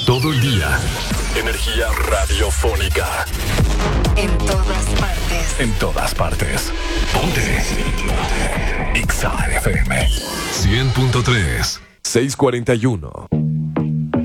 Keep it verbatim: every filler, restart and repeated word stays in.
Todo el día. Energía radiofónica. En todas partes. En todas partes. Ponte. Ponte. X A F M. cien punto tres. seiscientos cuarenta y uno.